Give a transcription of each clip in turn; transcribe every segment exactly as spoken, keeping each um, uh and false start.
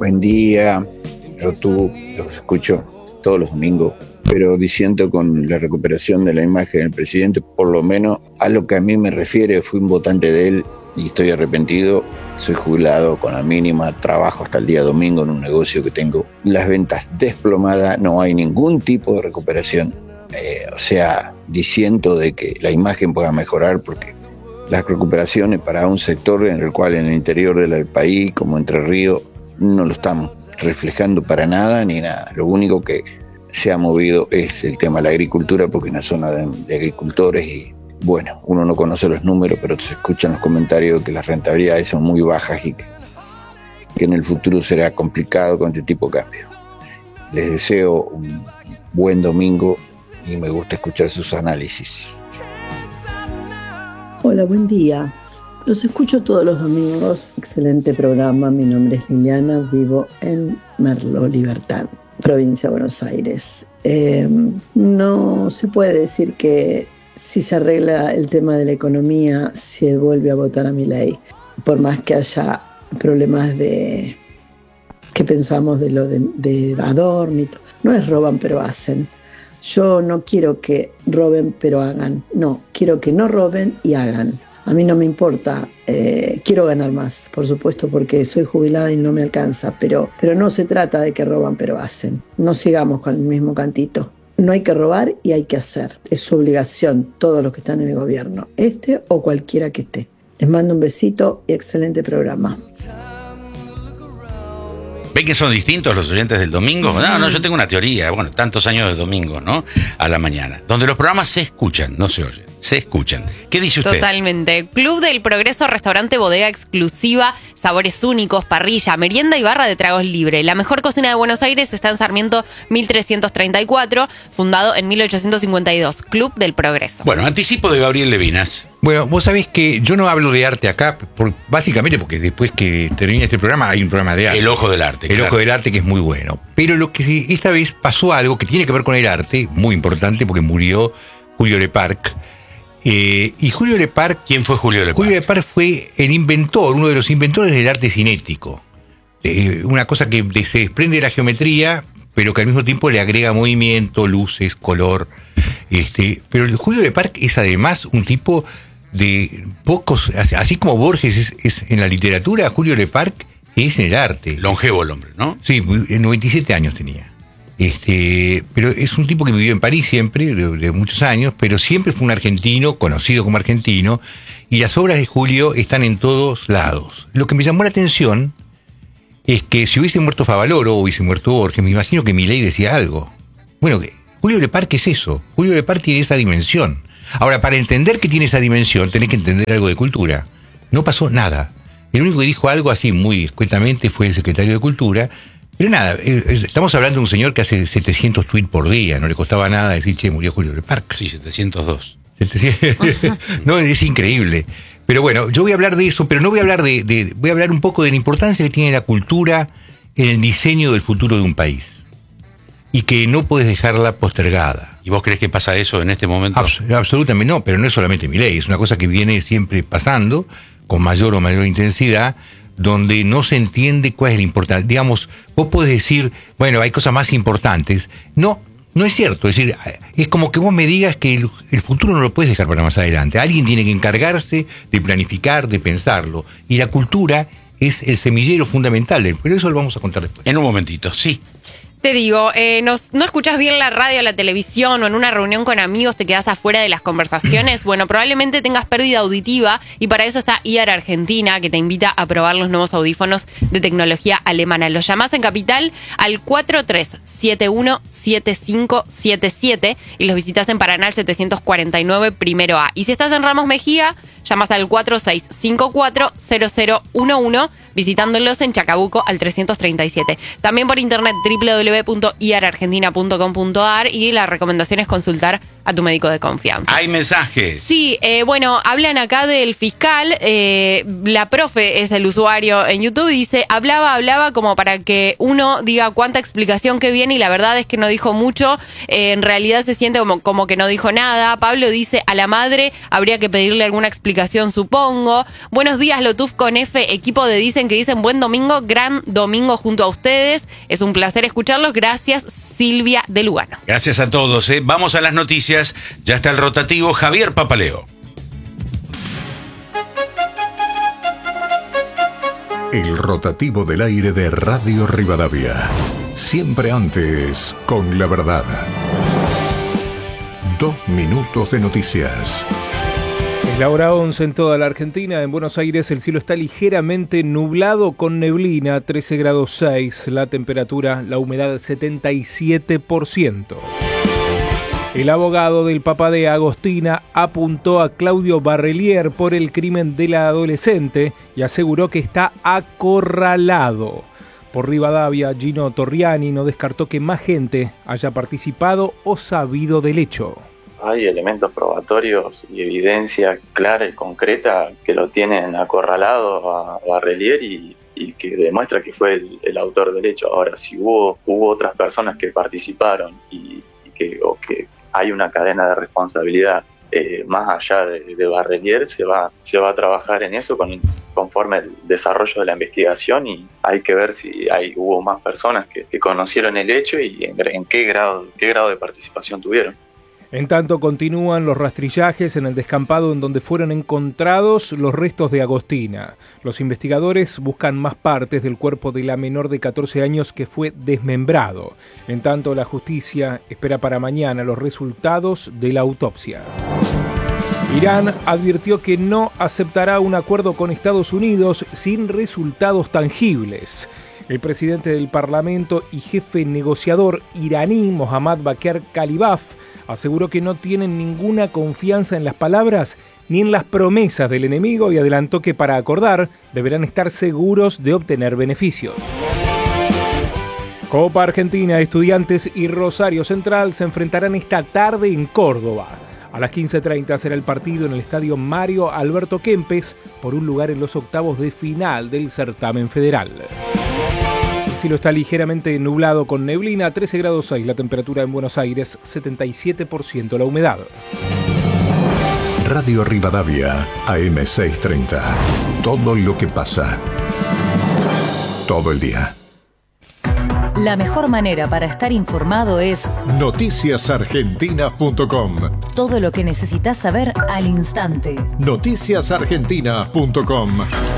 Buen día. Yo tú los escucho todos los domingos, pero diciendo con la recuperación de la imagen del presidente, por lo menos a lo que a mí me refiere, fui un votante de él y estoy arrepentido. Soy jubilado con la mínima, trabajo hasta el día domingo en un negocio que tengo las ventas desplomadas, no hay ningún tipo de recuperación. Eh, o sea, diciendo de que la imagen pueda mejorar, porque las recuperaciones para un sector en el cual en el interior del país, como Entre Ríos, no lo estamos reflejando para nada ni nada. Lo único que se ha movido es el tema de la agricultura, porque es una zona de, de agricultores y bueno, uno no conoce los números, pero se escuchan los comentarios que las rentabilidades son muy bajas y que, que en el futuro será complicado con este tipo de cambio. Les deseo un buen domingo y me gusta escuchar sus análisis. Hola, buen día. Los escucho todos los domingos. Excelente programa. Mi nombre es Liliana. Vivo en Merlo, Libertad, provincia de Buenos Aires. Eh, no se puede decir que si se arregla el tema de la economía se vuelve a votar a Milei, por más que haya problemas de que pensamos de lo de, de Adorno. No es roban pero hacen. Yo no quiero que roben pero hagan, no, quiero que no roben y hagan. A mí no me importa, eh, quiero ganar más, por supuesto, porque soy jubilada y no me alcanza, pero, pero no se trata de que roban pero hacen. No sigamos con el mismo cantito. No hay que robar y hay que hacer. Es su obligación, todos los que están en el gobierno, este o cualquiera que esté. Les mando un besito y excelente programa. ¿Ven que son distintos los oyentes del domingo? No, no, yo tengo una teoría, bueno, tantos años de domingo, ¿no? A la mañana, donde los programas se escuchan, no se oyen, se escuchan. ¿Qué dice usted? Totalmente. Club del Progreso, restaurante, bodega exclusiva, sabores únicos, parrilla, merienda y barra de tragos libre. La mejor cocina de Buenos Aires está en Sarmiento mil trescientos treinta y cuatro, fundado en mil ochocientos cincuenta y dos. Club del Progreso. Bueno, anticipo de Gabriel Levinas. Bueno, vos sabés que yo no hablo de arte acá, por, básicamente porque después que termine este programa hay un programa de arte. El Ojo del Arte. El claro. Ojo del Arte, que es muy bueno. Pero lo que esta vez pasó algo que tiene que ver con el arte, muy importante, porque murió Julio Leparc. Eh, y Julio Leparc... ¿Quién fue Julio Leparc? Julio Leparc fue el inventor, uno de los inventores del arte cinético. Eh, una cosa que se desprende de la geometría, pero que al mismo tiempo le agrega movimiento, luces, color. Este, pero el Julio Leparc es además un tipo de pocos, así como Borges es, es en la literatura, Julio Leparc es en el arte. Longevo el hombre, ¿no? Sí, noventa y siete años tenía. Este, pero es un tipo que vivió en París siempre, de, de muchos años, pero siempre fue un argentino, conocido como argentino, y las obras de Julio están en todos lados. Lo que me llamó la atención es que si hubiese muerto Favaloro o hubiese muerto Borges, me imagino que Milei decía algo. Bueno, Julio Leparc es eso, Julio Leparc tiene esa dimensión. Ahora, para entender que tiene esa dimensión, tenés que entender algo de cultura. No pasó nada. El único que dijo algo así muy escuetamente fue el secretario de Cultura. Pero nada, estamos hablando de un señor que hace setecientos tweets por día. No le costaba nada decir, che, murió Julio Leparc. Sí, setecientos dos. No, es increíble. Pero bueno, yo voy a hablar de eso, pero no voy a hablar de, de... Voy a hablar un poco de la importancia que tiene la cultura en el diseño del futuro de un país. Y que no puedes dejarla postergada. ¿Y vos crees que pasa eso en este momento? Abs- absolutamente no, pero no es solamente Milei, es una cosa que viene siempre pasando, con mayor o mayor intensidad, donde no se entiende cuál es la importancia. Digamos, vos podés decir, bueno, hay cosas más importantes. No, no es cierto. Es decir, es como que vos me digas que el, el futuro no lo puedes dejar para más adelante. Alguien tiene que encargarse de planificar, de pensarlo. Y la cultura es el semillero fundamental, pero eso lo vamos a contar después. En un momentito, sí. Te digo, eh, no, no escuchás bien la radio, la televisión o en una reunión con amigos te quedás afuera de las conversaciones. Bueno, probablemente tengas pérdida auditiva y para eso está I A R Argentina, que te invita a probar los nuevos audífonos de tecnología alemana. Los llamás en Capital al cuatro tres siete uno siete cinco siete siete y los visitas en Paraná setecientos cuarenta y nueve Primero A. Y si estás en Ramos Mejía, llamas al cuatro seis cinco cuatro cero cero uno uno, visitándolos en Chacabuco al trescientos treinta y siete. También por internet doble u doble u doble u punto i a r argentina punto com punto a r y la recomendación es consultar a tu médico de confianza. Hay mensajes. Sí, eh, bueno, hablan acá del fiscal, eh, la profe es el usuario en YouTube, dice, hablaba, hablaba como para que uno diga cuánta explicación que viene y la verdad es que no dijo mucho, eh, en realidad se siente como, como que no dijo nada. Pablo dice, a la madre habría que pedirle alguna explicación explicación, supongo. Buenos días, Lotuf con F, equipo de Dicen que dicen buen domingo, gran domingo junto a ustedes. Es un placer escucharlos. Gracias, Silvia de Lugano. Gracias a todos. ¿eh? Vamos a las noticias. Ya está el rotativo Javier Papaleo. El rotativo del aire de Radio Rivadavia. Siempre antes, con la verdad. Dos minutos de noticias. Es la hora once en toda la Argentina. En Buenos Aires el cielo está ligeramente nublado con neblina, trece grados seis. La temperatura, la humedad setenta y siete por ciento. El abogado del papá de Agostina apuntó a Claudio Barrelier por el crimen de la adolescente y aseguró que está acorralado. Por Rivadavia, Gino Torriani no descartó que más gente haya participado o sabido del hecho. Hay elementos probatorios y evidencia clara y concreta que lo tienen acorralado a Barrelier y, y que demuestra que fue el, el autor del hecho. Ahora, si hubo, hubo otras personas que participaron y, y que, o que hay una cadena de responsabilidad eh, más allá de, de Barrelier, se va, se va a trabajar en eso con, conforme el desarrollo de la investigación y hay que ver si hay, hubo más personas que, que conocieron el hecho y en, en qué grado, qué grado de participación tuvieron. En tanto, continúan los rastrillajes en el descampado en donde fueron encontrados los restos de Agostina. Los investigadores buscan más partes del cuerpo de la menor de catorce años que fue desmembrado. En tanto, la justicia espera para mañana los resultados de la autopsia. Irán advirtió que no aceptará un acuerdo con Estados Unidos sin resultados tangibles. El presidente del Parlamento y jefe negociador iraní, Mohammad Bakr Kalibaf, aseguró que no tienen ninguna confianza en las palabras ni en las promesas del enemigo y adelantó que para acordar deberán estar seguros de obtener beneficios. Copa Argentina, Estudiantes y Rosario Central se enfrentarán esta tarde en Córdoba. A las quince treinta será el partido en el estadio Mario Alberto Kempes por un lugar en los octavos de final del certamen federal. El cielo está ligeramente nublado con neblina, trece grados seis, la temperatura en Buenos Aires, setenta y siete por ciento la humedad. Radio Rivadavia, A M seiscientos treinta. Todo lo que pasa. Todo el día. La mejor manera para estar informado es noticias argentinas punto com. Todo lo que necesitas saber al instante. noticias argentinas punto com.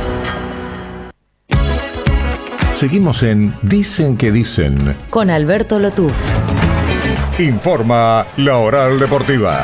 Seguimos en Dicen que Dicen. Con Alberto Lotuf. Informa La Oral Deportiva.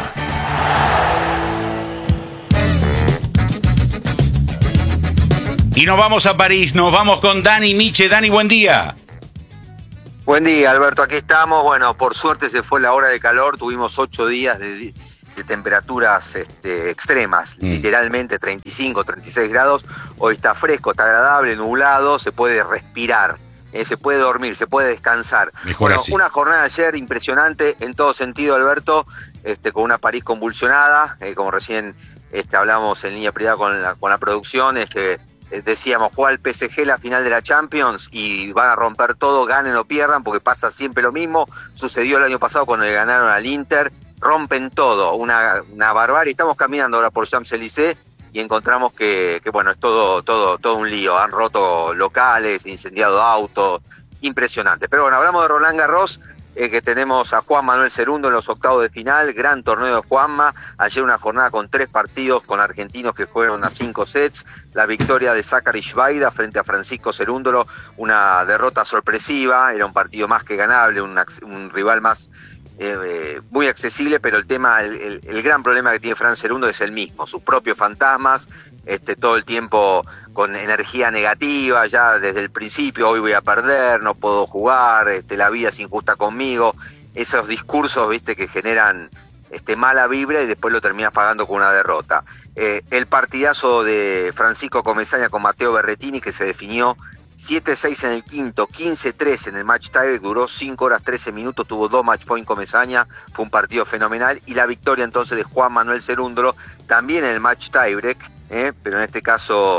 Y nos vamos a París, nos vamos con Dani Miche. Dani, buen día. Buen día, Alberto, aquí estamos. Bueno, por suerte se fue la hora de calor, tuvimos ocho días de, de temperaturas este, extremas, mm. literalmente treinta y cinco, treinta y seis grados. Hoy está fresco, está agradable, nublado, se puede respirar, eh, se puede dormir, se puede descansar. Mejor bueno, así. Una jornada ayer impresionante en todo sentido, Alberto, este, con una París convulsionada, eh, como recién este, hablamos en línea privada con la, con la producción, es que decíamos, juega el P S G la final de la Champions y van a romper todo, ganen o pierdan, porque pasa siempre lo mismo. Sucedió el año pasado cuando le ganaron al Inter, rompen todo, una, una barbarie. Estamos caminando ahora por Champs-Élysées y encontramos que, que bueno, es todo, todo, todo un lío. Han roto locales, incendiado autos, impresionante. Pero bueno, hablamos de Roland Garros, eh, que tenemos a Juan Manuel Cerundo en los octavos de final, gran torneo de Juanma. Ayer una jornada con tres partidos con argentinos que fueron a cinco sets. La victoria de Zachary Schweida frente a Francisco Cerúndolo, una derrota sorpresiva, era un partido más que ganable, un, un rival más eh, eh, muy accesible, pero el tema, el, el, el gran problema que tiene Fran Cerúndolo es el mismo, sus propios fantasmas, este, todo el tiempo con energía negativa, ya desde el principio, hoy voy a perder, no puedo jugar, este, la vida es injusta conmigo, esos discursos, viste, que generan este, mala vibra y después lo terminas pagando con una derrota. Eh, el partidazo de Francisco Comesaña con Matteo Berrettini, que se definió siete seis en el quinto, quince tres en el match tie, duró cinco horas trece minutos, tuvo dos match point Comesaña, fue un partido fenomenal, y la victoria entonces de Juan Manuel Cerúndolo, también en el match tie break, eh, pero en este caso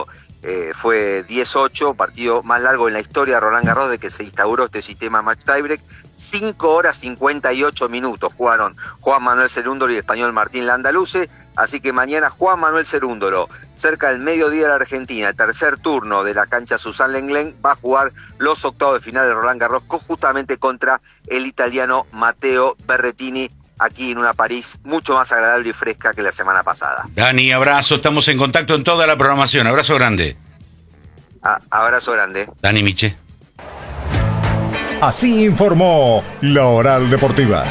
eh, fue diez ocho, partido más largo en la historia de Roland Garros de que se instauró este sistema match tiebreak. cinco horas cincuenta y ocho minutos jugaron Juan Manuel Cerúndolo y el español Martín Landaluce, así que mañana Juan Manuel Cerúndolo, cerca del mediodía de la Argentina, el tercer turno de la cancha Suzanne Lenglen, va a jugar los octavos de final de Roland Garros justamente contra el italiano Matteo Berrettini, aquí en una París mucho más agradable y fresca que la semana pasada. Dani, abrazo, estamos en contacto en toda la programación, abrazo grande. A- abrazo grande. Dani Miche. Así informó La Oral Deportiva.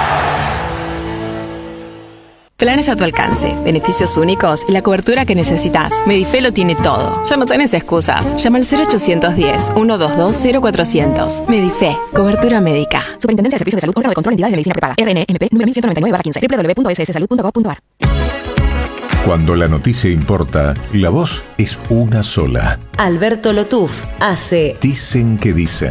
Planes a tu alcance, beneficios únicos y la cobertura que necesitas. Medife lo tiene todo. Ya no tenés excusas. Llama al cero ochocientos diez, ciento veintidós, cero cuatrocientos. Medife, cobertura médica. Superintendencia de Servicios de Salud, órgano de control de entidades de medicina prepaga. R N M P número mil ciento noventa y nueve barra quince. doble u doble u doble u punto s s salud punto gov punto a r. Cuando la noticia importa, la voz es una sola. Alberto Lotuf hace Dicen que dicen.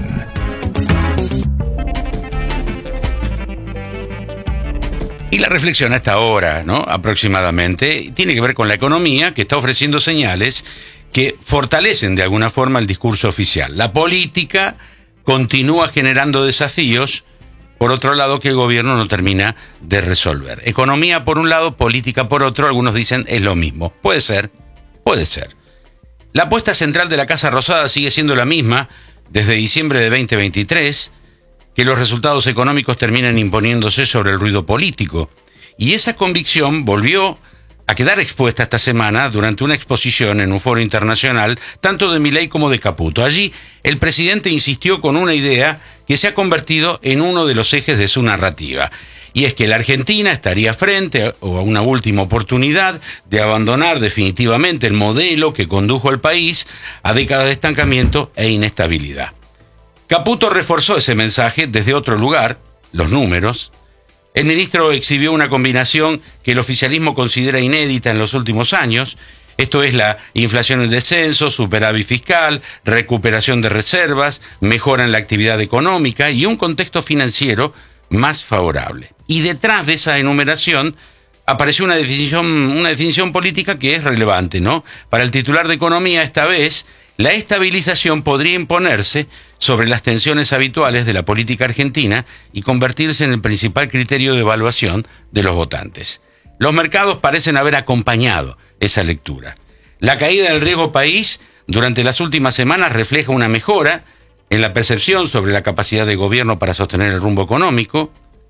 Y la reflexión a esta hora, ¿no? Aproximadamente, tiene que ver con la economía, que está ofreciendo señales que fortalecen de alguna forma el discurso oficial. La política continúa generando desafíos, por otro lado, que el gobierno no termina de resolver. Economía por un lado, política por otro, algunos dicen es lo mismo. Puede ser, puede ser. La apuesta central de la Casa Rosada sigue siendo la misma desde diciembre de veinte veintitrés, que los resultados económicos terminan imponiéndose sobre el ruido político. Y esa convicción volvió a quedar expuesta esta semana durante una exposición en un foro internacional, tanto de Milei como de Caputo. Allí, el presidente insistió con una idea que se ha convertido en uno de los ejes de su narrativa. Y es que la Argentina estaría frente a una última oportunidad de abandonar definitivamente el modelo que condujo al país a décadas de estancamiento e inestabilidad. Caputo reforzó ese mensaje desde otro lugar, los números. El ministro exhibió una combinación que el oficialismo considera inédita en los últimos años. Esto es la inflación en descenso, superávit fiscal, recuperación de reservas, mejora en la actividad económica y un contexto financiero más favorable. Y detrás de esa enumeración apareció una definición, una definición política que es relevante, ¿no? Para el titular de Economía, esta vez, la estabilización podría imponerse sobre las tensiones habituales de la política argentina y convertirse en el principal criterio de evaluación de los votantes. Los mercados parecen haber acompañado esa lectura. La caída del riesgo país durante las últimas semanas refleja una mejora en la percepción sobre la capacidad de gobierno para sostener el rumbo económico.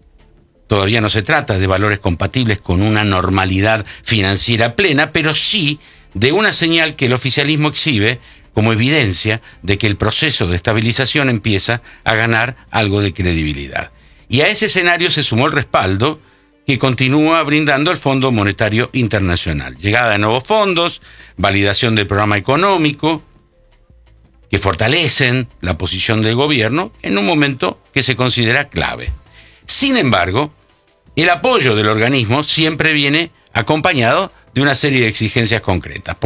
Todavía no se trata de valores compatibles con una normalidad financiera plena, pero sí de una señal que el oficialismo exhibe como evidencia de que el proceso de estabilización empieza a ganar algo de credibilidad. Y a ese escenario se sumó el respaldo que continúa brindando el Fondo Monetario Internacional. Llegada de nuevos fondos, validación del programa económico, que fortalecen la posición del gobierno en un momento que se considera clave. Sin embargo, el apoyo del organismo siempre viene acompañado de una serie de exigencias concretas.